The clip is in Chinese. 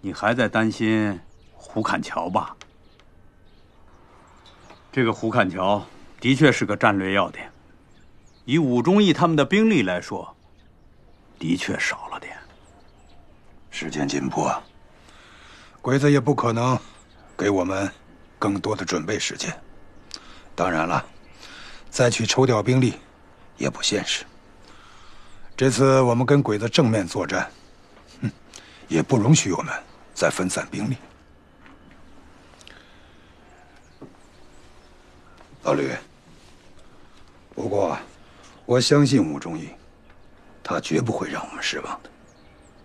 你还在担心胡坎桥吧？这个胡坎桥的确是个战略要点，以武忠义他们的兵力来说，的确少了点。 时间紧迫，鬼子也不可能给我们更多的准备时间。当然了，再去抽调兵力也不现实。这次我们跟鬼子正面作战，也不容许我们再分散兵力。老吕，不过我相信武忠义，他绝不会让我们失望的。